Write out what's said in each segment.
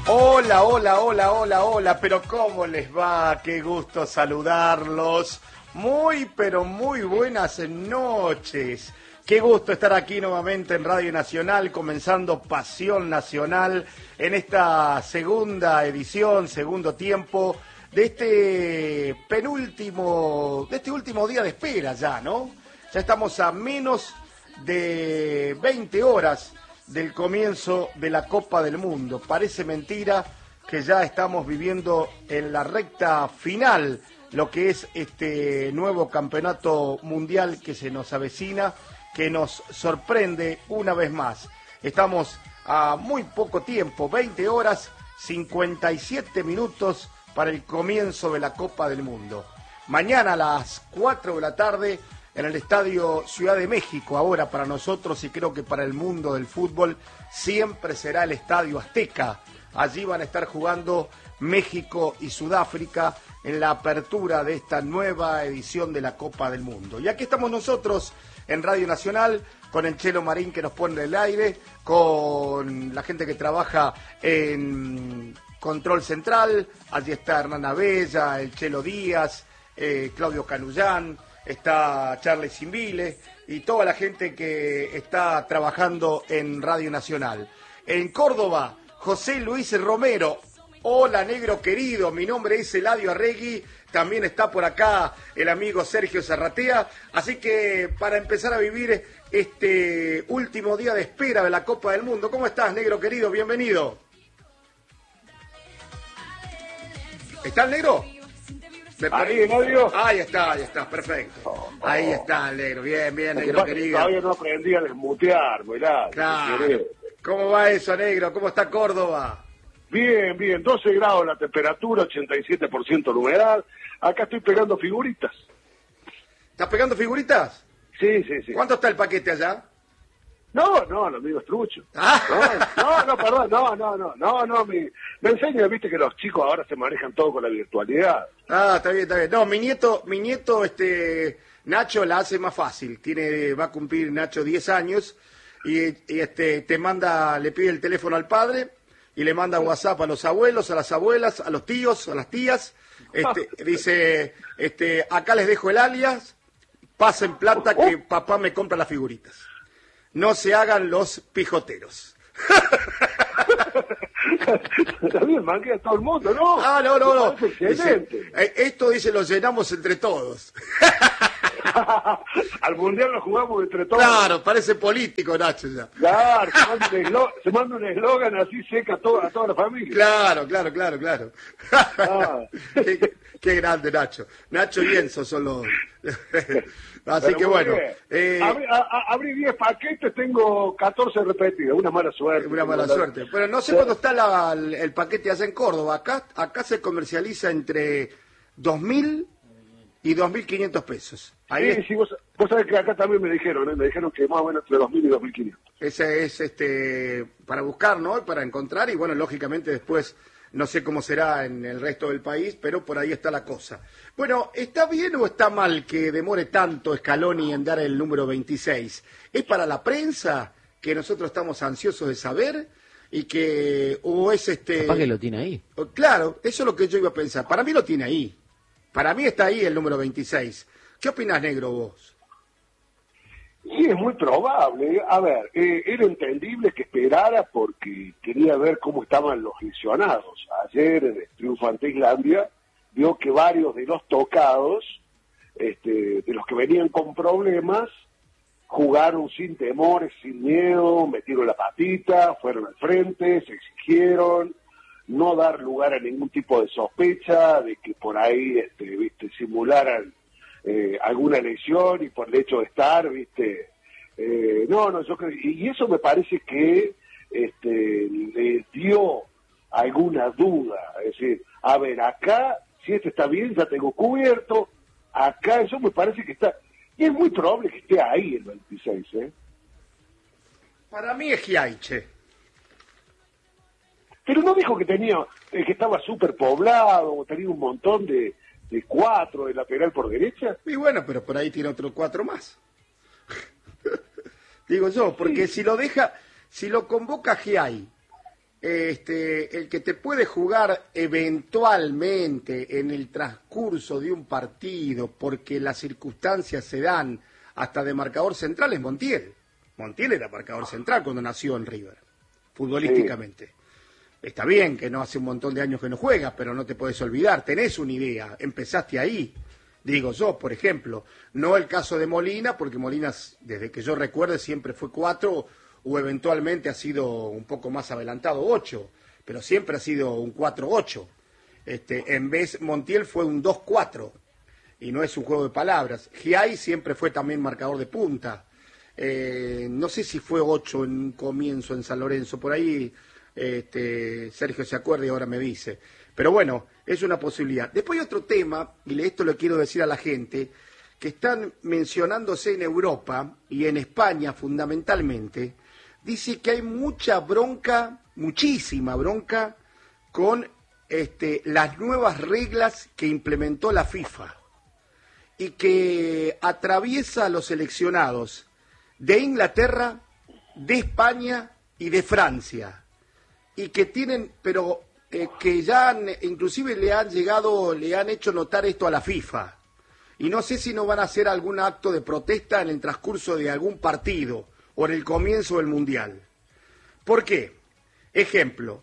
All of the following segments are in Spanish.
Hola, hola, hola, hola, hola, pero ¿cómo les va? Qué gusto saludarlos. Muy, pero muy buenas noches. Qué gusto estar aquí nuevamente en Radio Nacional, comenzando Pasión Nacional en esta segunda edición, segundo tiempo de este último día de espera ya, ¿no? Ya estamos a menos de 20 horas del comienzo de la Copa del Mundo. Parece mentira que ya estamos viviendo en la recta final lo que es este nuevo campeonato mundial que se nos avecina, que nos sorprende una vez más. Estamos a muy poco tiempo, 20 horas, 57 minutos para el comienzo de la Copa del Mundo. Mañana a las 4 de la tarde en el Estadio Ciudad de México, ahora para nosotros y creo que para el mundo del fútbol, siempre será el Estadio Azteca. Allí van a estar jugando México y Sudáfrica en la apertura de esta nueva edición de la Copa del Mundo. Y aquí estamos nosotros en Radio Nacional, con el Chelo Marín que nos pone el aire, con la gente que trabaja en Control Central. Allí está Hernán Abella, el Chelo Díaz, Claudio Canullán, está Charles Simbile y toda la gente que está trabajando en Radio Nacional. En Córdoba, José Luis Romero. Hola, negro querido, mi nombre es Eladio Arregui, también está por acá el amigo Sergio Zarratea, así que para empezar a vivir este último día de espera de la Copa del Mundo. ¿Cómo estás, negro querido? Bienvenido. ¿Está el negro? Ahí está, perfecto. Ahí está el negro, bien, negro querido. Todavía no aprendí a desmutear, mirá. Claro. ¿Cómo va eso, negro? ¿Cómo está Córdoba? Bien, 12 grados la temperatura, 87% la humedad. Acá estoy pegando figuritas. ¿Estás pegando figuritas? Sí. ¿Cuánto está el paquete allá? No, lo mío es trucho. Me enseña, viste que los chicos ahora se manejan todo con la virtualidad. Está bien. No, mi nieto, Nacho la hace más fácil. Va a cumplir Nacho 10 años y te manda, le pide el teléfono al padre y le manda WhatsApp a los abuelos, a las abuelas, a los tíos, a las tías. Dice, acá les dejo el alias, pasen plata que papá me compra las figuritas. No se hagan los pijoteros. Está bien, manquea a todo el mundo, ¿no? No. Excelente. Esto dice, lo llenamos entre todos. Al mundial lo jugamos entre todos. Claro, parece político, Nacho, ya. Claro, se manda un eslogan así seca a toda la familia. Claro. Qué grande, Nacho. Nacho y Enzo son los... Así que bueno. Abrí 10 paquetes, tengo 14 repetidos. Una mala suerte. Pero no sé cuándo está el paquete allá en Córdoba. Acá se comercializa entre 2.000 y 2.500 pesos. Sí, vos sabés que acá también me dijeron que más o menos entre 2.000 y 2.500. Ese es para buscar, ¿no? Para encontrar y bueno, lógicamente después no sé cómo será en el resto del país, pero por ahí está la cosa. Bueno, ¿está bien o está mal que demore tanto Scaloni en dar el número 26? ¿Es para la prensa que nosotros estamos ansiosos de saber? Y que, o es Capaz que lo tiene ahí. Claro, eso es lo que yo iba a pensar. Para mí lo tiene ahí. Para mí está ahí el número 26. ¿Qué opinás, negro, vos? Sí, es muy probable. A ver, era entendible que esperara porque quería ver cómo estaban los lesionados. Ayer, en el triunfo ante Islandia, vio que varios de los tocados, de los que venían con problemas, jugaron sin temores, sin miedo, metieron la patita, fueron al frente, se exigieron, no dar lugar a ningún tipo de sospecha de que por ahí simularan alguna lesión y por el hecho de estar, yo creo, y eso me parece que le dio alguna duda, es decir, a ver, acá, si está bien, ya tengo cubierto, acá eso me parece que está, y es muy probable que esté ahí el 26, Para mí es Giaiche. Pero no dijo que que estaba súper poblado, tenía un montón de 4 de lateral por derecha. Y bueno, pero por ahí tiene otro 4 más. Digo yo, porque sí. Si lo convoca Giai el que te puede jugar eventualmente en el transcurso de un partido, porque las circunstancias se dan hasta de marcador central, es Montiel. Montiel era marcador central cuando nació en River, futbolísticamente. Sí. Está bien que no hace un montón de años que no juegas, pero no te podés olvidar, tenés una idea, empezaste ahí. Digo yo, por ejemplo, no el caso de Molina, porque Molina, desde que yo recuerde, siempre fue 4 o eventualmente ha sido un poco más adelantado 8, pero siempre ha sido un 4-8. En vez, Montiel fue un 2-4, y no es un juego de palabras. Giai siempre fue también marcador de punta. No sé si fue 8 en un comienzo en San Lorenzo, por ahí Sergio se acuerda y ahora me dice. Pero bueno, es una posibilidad. Después hay otro tema, y esto lo quiero decir a la gente, que están mencionándose en Europa y en España fundamentalmente. Dice que hay mucha bronca, muchísima bronca, con las nuevas reglas que implementó la FIFA y que atraviesa a los seleccionados de Inglaterra, de España y de Francia, y que tienen, pero que ya inclusive le han hecho notar esto a la FIFA, y no sé si no van a hacer algún acto de protesta en el transcurso de algún partido o en el comienzo del Mundial. ¿Por qué? Ejemplo,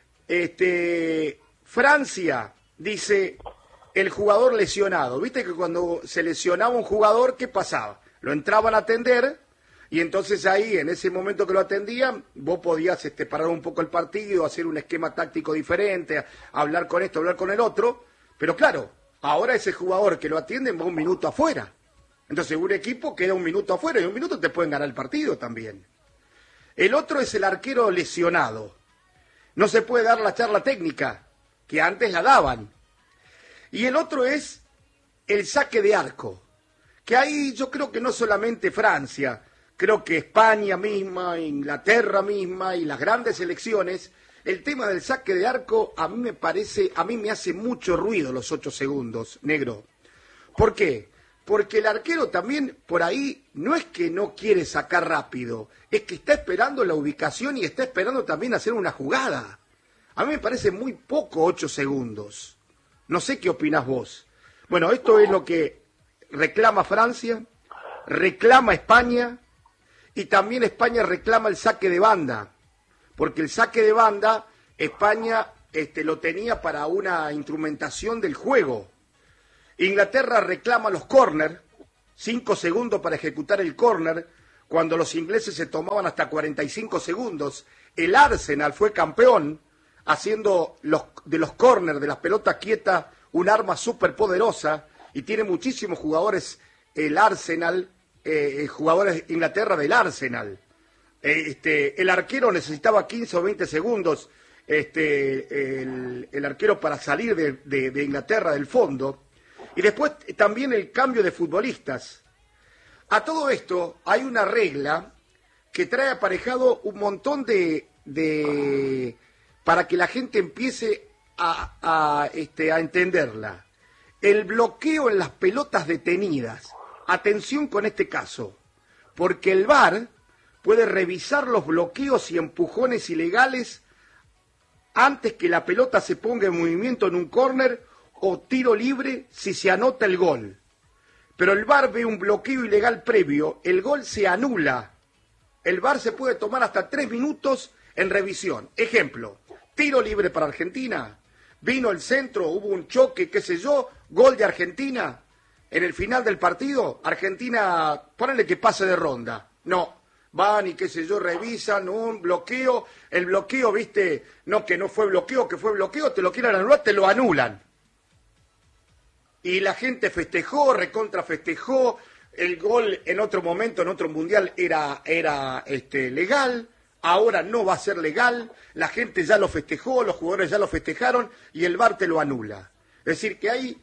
Francia dice el jugador lesionado. Viste que cuando se lesionaba un jugador, ¿qué pasaba? Lo entraban a atender y entonces ahí, en ese momento que lo atendían, vos podías parar un poco el partido, hacer un esquema táctico diferente, hablar con esto, hablar con el otro. Pero claro, ahora ese jugador que lo atienden va un minuto afuera. Entonces un equipo queda un minuto afuera y un minuto te pueden ganar el partido también. El otro es el arquero lesionado. No se puede dar la charla técnica, que antes la daban. Y el otro es el saque de arco, que ahí yo creo que no solamente Francia, creo que España misma, Inglaterra misma y las grandes selecciones, el tema del saque de arco a mí me hace mucho ruido los 8 segundos, negro. ¿Por qué? Porque el arquero también por ahí no es que no quiere sacar rápido, es que está esperando la ubicación y está esperando también hacer una jugada. A mí me parece muy poco 8 segundos. No sé qué opinás vos. Bueno, esto es lo que reclama Francia, reclama España, y también España reclama el saque de banda, porque el saque de banda España lo tenía para una instrumentación del juego. Inglaterra reclama los córner, 5 segundos para ejecutar el córner, cuando los ingleses se tomaban hasta 45 segundos. El Arsenal fue campeón haciendo de los córner, de las pelotas quietas, un arma súper poderosa, y tiene muchísimos jugadores el Arsenal, jugadores de Inglaterra del Arsenal. El arquero necesitaba 15 o 20 segundos, el arquero para salir de Inglaterra del fondo. Y después también el cambio de futbolistas. A todo esto hay una regla que trae aparejado un montón para que la gente empiece a entenderla. El bloqueo en las pelotas detenidas. Atención con este caso, porque el VAR puede revisar los bloqueos y empujones ilegales antes que la pelota se ponga en movimiento en un córner o tiro libre si se anota el gol. Pero el VAR ve un bloqueo ilegal previo, el gol se anula. El VAR se puede tomar hasta 3 minutos en revisión. Ejemplo, tiro libre para Argentina, vino el centro, hubo un choque, qué sé yo, gol de Argentina. En el final del partido, Argentina, ponele que pase de ronda. No, van y qué sé yo, revisan un bloqueo. El bloqueo, viste, no que no fue bloqueo, que fue bloqueo, te lo quieren anular, te lo anulan. Y la gente festejó, recontra festejó. El gol en otro momento, en otro mundial, era legal. Ahora no va a ser legal. La gente ya lo festejó, los jugadores ya lo festejaron y el VAR te lo anula. Es decir, que hay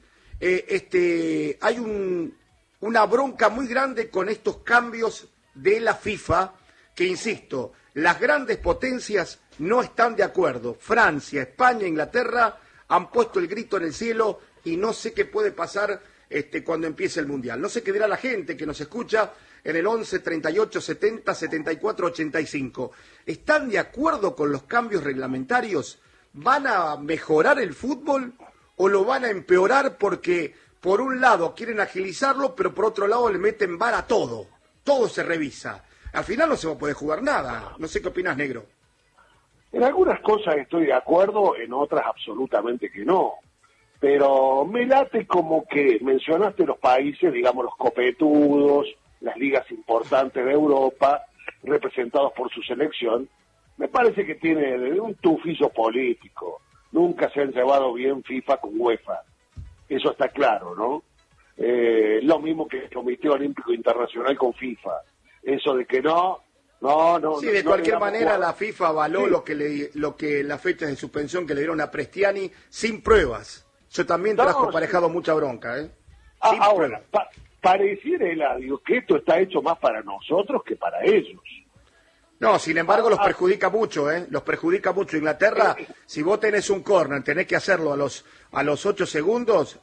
una bronca muy grande con estos cambios de la FIFA, que insisto, las grandes potencias no están de acuerdo. Francia, España, Inglaterra han puesto el grito en el cielo y no sé qué puede pasar cuando empiece el Mundial. No sé qué dirá la gente que nos escucha en el 11 38 70 74 85. ¿Están de acuerdo con los cambios reglamentarios? ¿Van a mejorar el fútbol o lo van a empeorar porque por un lado quieren agilizarlo, pero por otro lado le meten VAR a todo? Todo se revisa. Al final no se va a poder jugar nada. No sé qué opinas, Negro. En algunas cosas estoy de acuerdo, en otras absolutamente que no. Pero me late como que mencionaste los países, digamos los copetudos, las ligas importantes de Europa, representados por su selección. Me parece que tiene un tufillo político. Nunca se han llevado bien FIFA con UEFA. Eso está claro, ¿no? Lo mismo que el Comité Olímpico Internacional con FIFA. Eso de que no. Sí, de cualquier manera la FIFA avaló sí. lo que las fechas de suspensión que le dieron a Prestiani sin pruebas. Eso también trajo aparejado mucha bronca, ¿eh? Ahora, pareciera, Eladio, que esto está hecho más para nosotros que para ellos. No, sin embargo los perjudica mucho, ¿eh? Los perjudica mucho. Inglaterra, si vos tenés un córner, tenés que hacerlo a los 8 segundos,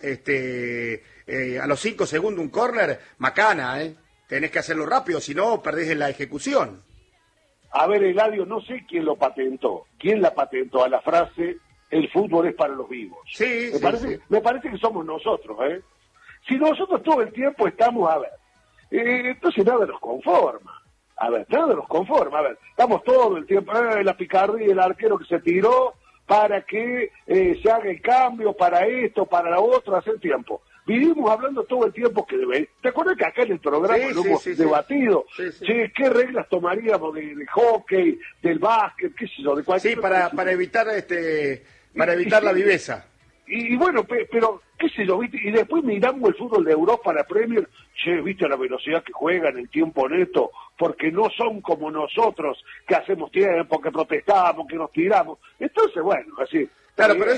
a los 5 segundos un córner, macana, ¿eh? Tenés que hacerlo rápido, si no perdés en la ejecución. A ver, Eladio, no sé quién lo patentó. ¿Quién la patentó a la frase el fútbol es para los vivos? Sí, me parece que somos nosotros, ¿eh? Si nosotros todo el tiempo estamos, entonces nada nos conforma. Nada nos conforma. Estamos todo el tiempo, la picardía del arquero que se tiró para que se haga el cambio, para esto, para lo otro, hace tiempo. Vivimos hablando todo el tiempo que debe. ¿Te acuerdas que acá en el programa lo hemos debatido? Sí. ¿Qué reglas tomaríamos de hockey, del básquet, qué sé yo, de cualquier para evitar la viveza. Y bueno, pero qué sé yo, ¿viste? Y después miramos el fútbol de Europa, la Premier, ¿viste la velocidad que juegan, el tiempo neto? Porque no son como nosotros, que hacemos tiempo, que protestamos, que nos tiramos. Entonces, bueno, así. Claro, pero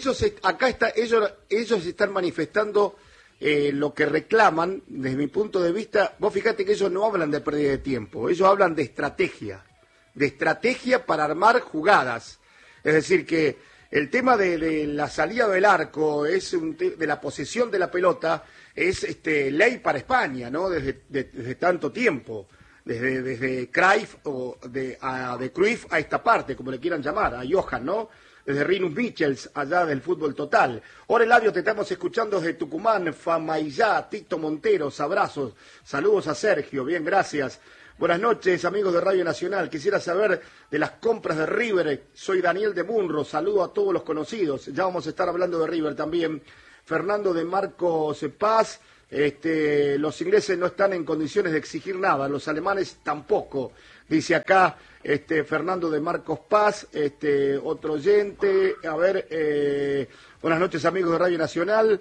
ellos están manifestando lo que reclaman, desde mi punto de vista. Vos fíjate que ellos no hablan de pérdida de tiempo, ellos hablan de estrategia para armar jugadas. Es decir, que el tema de la salida del arco, de la posesión de la pelota, es ley para España, ¿no? Desde tanto tiempo. Desde Cruyff de Cruyff a esta parte, como le quieran llamar, a Johan, ¿no? Desde Rinus Michels, allá del fútbol total. Ahora, Eladio, te estamos escuchando desde Tucumán, Famaillá, Tito Monteros, abrazos, saludos a Sergio, bien, gracias. Buenas noches, amigos de Radio Nacional. Quisiera saber de las compras de River. Soy Daniel de Munro, saludo a todos los conocidos. Ya vamos a estar hablando de River también. Fernando de Marcos Paz. Los ingleses no están en condiciones de exigir nada, los alemanes tampoco, dice acá Fernando de Marcos Paz, otro oyente. A ver, buenas noches, amigos de Radio Nacional.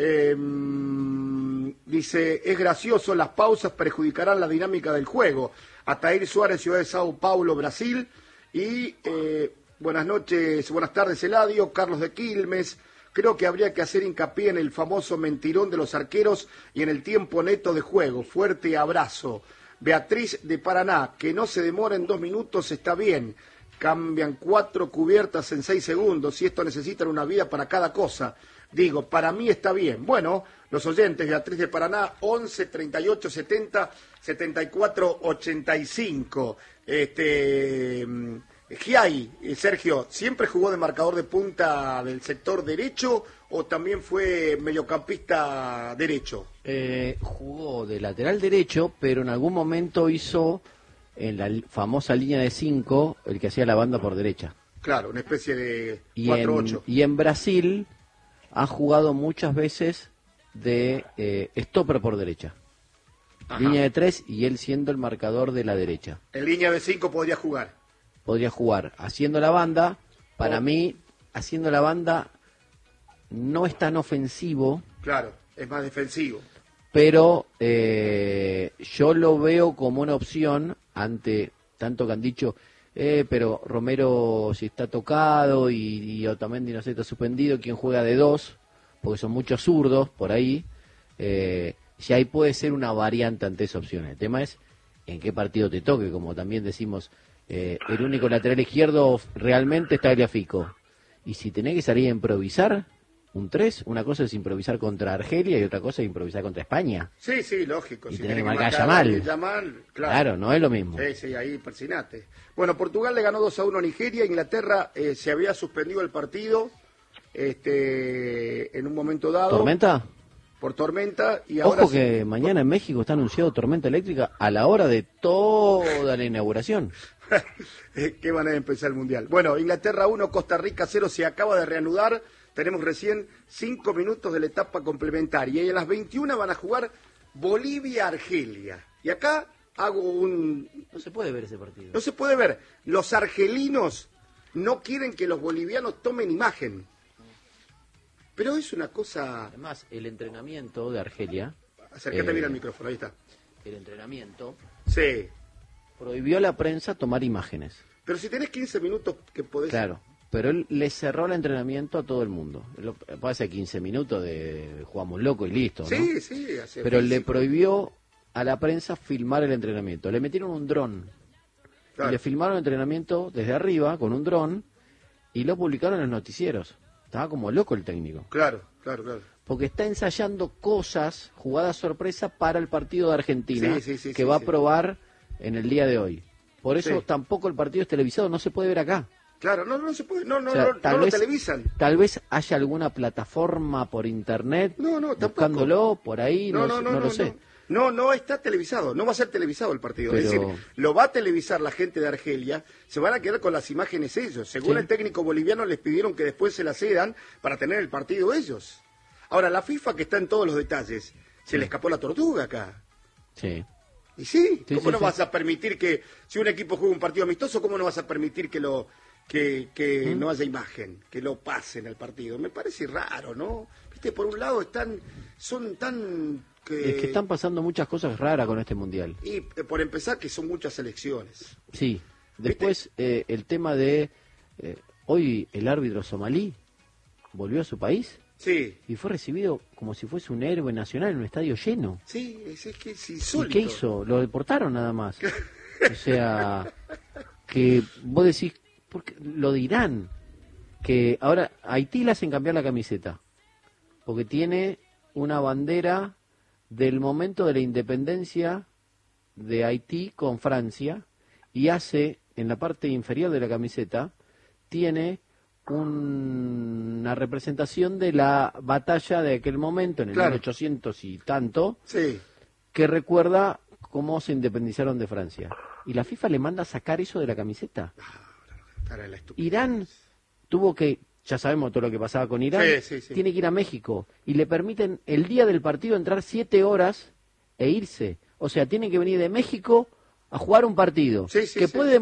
Dice, es gracioso, las pausas perjudicarán la dinámica del juego. Atair Suárez, Ciudad de Sao Paulo, Brasil. Y buenas noches, buenas tardes, Eladio. Carlos de Quilmes. Creo que habría que hacer hincapié en el famoso mentirón de los arqueros y en el tiempo neto de juego. Fuerte abrazo. Beatriz de Paraná, que no se demora en 2 minutos, está bien. Cambian 4 cubiertas en 6 segundos y esto necesitan una vida para cada cosa. Digo, para mí está bien. Bueno, los oyentes, Beatriz de Paraná, 11 38 70 74 85. Giai, Sergio, ¿siempre jugó de marcador de punta del sector derecho o también fue mediocampista derecho? Jugó de lateral derecho, pero en algún momento hizo en la famosa línea de 5 el que hacía la banda por derecha. Claro, una especie de 4-8. Y en Brasil ha jugado muchas veces de stopper por derecha. Ajá. Línea de 3 y él siendo el marcador de la derecha. En línea de 5 podría jugar. Podría jugar haciendo la banda. Para mí, haciendo la banda no es tan ofensivo. Claro, es más defensivo. Pero yo lo veo como una opción ante tanto que han dicho, pero Romero si está tocado y Otamendi no sé, está suspendido, ¿quién juega de 2? Porque son muchos zurdos por ahí. Si ahí puede ser una variante ante esa opción. El tema es en qué partido te toque, como también decimos. El único lateral izquierdo realmente está Tagliafico. Y si tenés que salir a improvisar, un 3. Una cosa es improvisar contra Argelia y otra cosa es improvisar contra España. Sí, sí, lógico. Y si tenés que tenés marcar Yamal, Yamal. claro. Claro, no es lo mismo. Sí, sí, ahí persinate. Bueno, Portugal le ganó 2-1 a Nigeria. Inglaterra se había suspendido el partido en un momento dado. ¿Tormenta? Por tormenta. Y ahora Ojo que mañana en México está anunciado tormenta eléctrica a la hora de toda la inauguración. que van a empezar el Mundial. Bueno, Inglaterra 1, Costa Rica 0, se acaba de reanudar. Tenemos recién 5 minutos de la etapa complementaria. Y a las 21 van a jugar Bolivia-Argelia. Y acá hago un... No se puede ver ese partido. No se puede ver. Los argelinos no quieren que los bolivianos tomen imagen. Pero es una cosa... Además, el entrenamiento de Argelia... Acércate bien al micrófono, ahí está. El entrenamiento... Sí. Prohibió a la prensa tomar imágenes. Pero si tenés 15 minutos que podés... Claro, pero él le cerró el entrenamiento a todo el mundo. Hace 15 minutos de jugamos loco y listo, ¿no? Sí, sí. Pero físico. le prohibió a la prensa filmar el entrenamiento. Le metieron un dron. Claro. Y le filmaron el entrenamiento desde arriba con un dron y lo publicaron en los noticieros. Estaba como loco el técnico. Claro, claro, claro. Porque está ensayando cosas, jugadas sorpresa para el partido de Argentina, que va a probar en el día de hoy. Por eso tampoco el partido es televisado, no se puede ver acá. Claro, no se puede, no O sea, lo televisan. Tal vez haya alguna plataforma por internet buscándolo por ahí, no lo sé. No está televisado, no va a ser televisado el partido. Pero... Es decir, lo va a televisar la gente de Argelia, se van a quedar con las imágenes ellos. Según el técnico boliviano les pidieron que después se las cedan para tener el partido ellos. Ahora, la FIFA, que está en todos los detalles, se le escapó la tortuga acá. Sí. Y ¿cómo no vas a permitir que, si un equipo juega un partido amistoso, cómo no vas a permitir que no haya imagen, que lo pasen al partido? Me parece raro, ¿no? Viste, por un lado son tan... Es que están pasando muchas cosas raras con este mundial. Y por empezar, que son muchas elecciones. Sí. Después, el tema de... hoy el árbitro somalí volvió a su país. Sí. Y fue recibido como si fuese un héroe nacional en un estadio lleno. Sí, es que es insólito. ¿Y qué hizo? Lo deportaron nada más. O sea, que vos decís, porque lo dirán, que ahora Haití le hacen cambiar la camiseta, porque tiene una bandera del momento de la independencia de Haití con Francia, y hace, en la parte inferior de la camiseta, tiene una representación de la batalla de aquel momento, en el 1800 y tanto, que recuerda cómo se independizaron de Francia. Y la FIFA le manda a sacar eso de la camiseta. Irán tuvo que, ya sabemos todo lo que pasaba con Irán, tiene que ir a México, y le permiten el día del partido entrar 7 horas e irse. O sea, tienen que venir de México a jugar un partido, que puede